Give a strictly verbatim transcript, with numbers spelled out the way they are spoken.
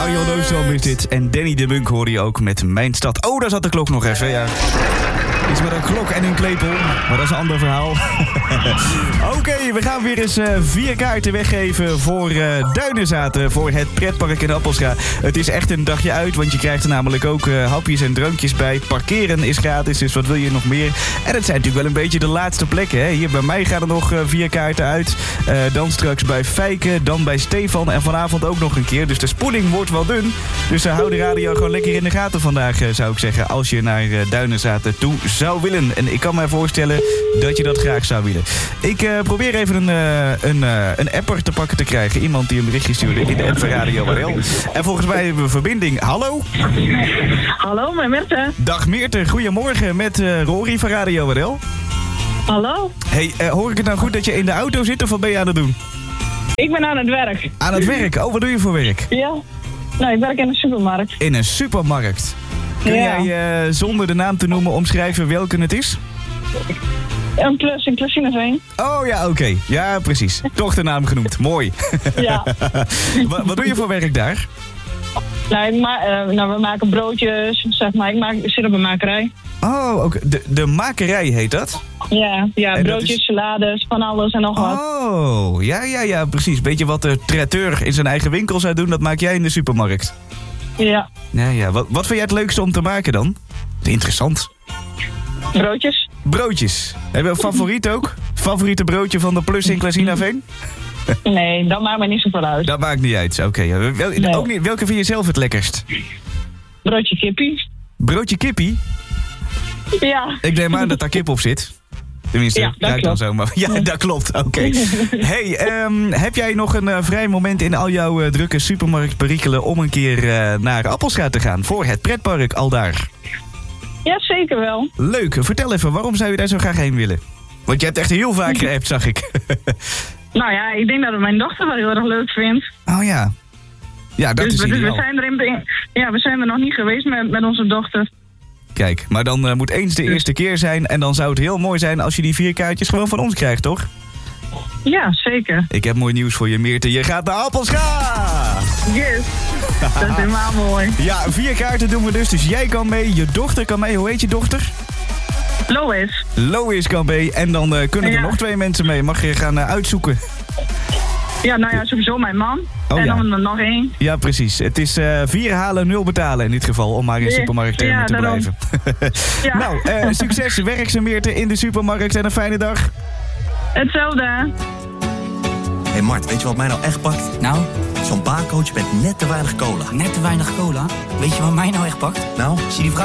Arjan Oostrom is dit. En Danny de Munk hoorde je ook met Mijn Stad. Oh, daar zat de klok nog even, ja. Iets met een klok en een klepel, maar dat is een ander verhaal. Oké, okay, we gaan weer eens uh, vier kaarten weggeven voor uh, Duinenzaten, voor het pretpark in Appelscha. Het is echt een dagje uit, want je krijgt er namelijk ook uh, hapjes en drankjes bij. Parkeren is gratis, dus wat wil je nog meer? En het zijn natuurlijk wel een beetje de laatste plekken. Hè? Hier bij mij gaan er nog uh, vier kaarten uit. Uh, dan straks bij Fijke, dan bij Stefan en vanavond ook nog een keer. Dus de spoeling wordt wel dun. Dus uh, hou de radio gewoon lekker in de gaten vandaag, uh, zou ik zeggen. Als je naar uh, Duinenzaten toe zou willen. En ik kan me voorstellen dat je dat graag zou willen. Ik uh, probeer even een, uh, een, uh, een apper te pakken te krijgen. Iemand die een berichtje stuurde in de app van Radio W L. En volgens mij hebben we verbinding. Hallo? Hallo, met Meerte. Dag Meerte, goedemorgen met uh, Rory van Radio W L. Hallo? Hey, uh, hoor ik het nou goed dat je in de auto zit of wat ben je aan het doen? Ik ben aan het werk. Aan het werk? Oh, wat doe je voor werk? Ja. Nou, ik werk in een supermarkt. In een supermarkt? Kun ja. jij uh, zonder de naam te noemen omschrijven welke het is? Een klus in Klusineveen. Oh ja, oké. Okay. Ja, precies. Toch de naam genoemd. Mooi. Ja. wat, wat doe je voor werk daar? Nou, ik ma- uh, nou, we maken broodjes, zeg maar. Ik maak, ik zit op een makerij. Oh, oké. Okay. De, de makerij heet dat? Ja, ja en broodjes, is... salades, van alles en nog wat. Oh, ja, ja, ja, precies. Beetje wat de traiteur in zijn eigen winkel zou doen, dat maak jij in de supermarkt. Ja. Ja, ja. Wat, wat vind jij het leukste om te maken dan? Interessant. Broodjes. Broodjes. Heb je een favoriet ook? Favoriete broodje van de Plus in Klusineveen? Nee, dat maakt me niet zoveel uit. Dat maakt niet uit, oké. Okay. Wel, nee. Ook niet, welke vind je zelf het lekkerst? Broodje kippie. Broodje kippie? Ja. Ik neem aan dat daar kip op zit. Tenminste, ja, dat klopt. Dan zo, maar ja, dat klopt. Oké. Okay. Hey, um, heb jij nog een uh, vrij moment in al jouw uh, drukke supermarktperikelen om een keer uh, naar Appelscha te gaan voor het pretpark aldaar? Ja, zeker wel. Leuk. Vertel even, waarom zou je daar zo graag heen willen? Want je hebt echt heel vaak geappt, zag ik. Nou ja, ik denk dat het mijn dochter wel heel erg leuk vindt. Oh ja. Ja, dat dus, is dus ideaal. we zijn er in, ja, we zijn er nog niet geweest met, met onze dochter. Kijk, maar dan uh, moet eens de eerste keer zijn en dan zou het heel mooi zijn als je die vier kaartjes gewoon van ons krijgt, toch? Ja, zeker. Ik heb mooi nieuws voor je, Meerte. Je gaat naar Appelscha! Yes! Dat is helemaal mooi. Ja, vier kaarten doen we dus. Dus jij kan mee, je dochter kan mee. Hoe heet je dochter? Lois. Lois kan mee. En dan uh, kunnen er ja. nog twee mensen mee. Mag je gaan uh, uitzoeken? Ja, nou ja, sowieso mijn man. Oh, en ja. dan nog één. Ja, precies. Het is uh, vier halen, nul betalen in dit geval. Om maar in supermarkttermen ja, te blijven. ja. Nou, uh, succes, werkzaamheden in de supermarkt en een fijne dag. Hetzelfde. Hé hey Mart, weet je wat mij nou echt pakt? Nou? Zo'n baancoach met net te weinig cola. Net te weinig cola? Weet je wat mij nou echt pakt? Nou? Zie die vrouw